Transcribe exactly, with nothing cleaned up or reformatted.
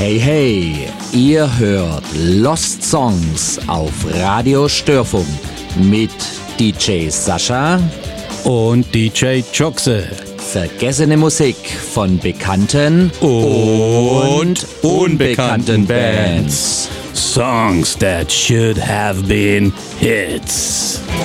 Hey, hey, ihr hört Lost Songs auf Radio Störfunk mit D J Sascha und D J Joxe. Vergessene Musik von bekannten und unbekannten Bands. Songs that should have been hits.